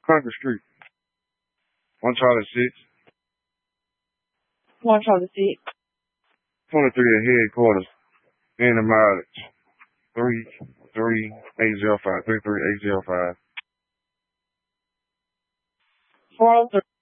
Concord Street. 1 Charlie 1 Charlie 6. 23 at headquarters. In the mileage. 33805. 33805. 403.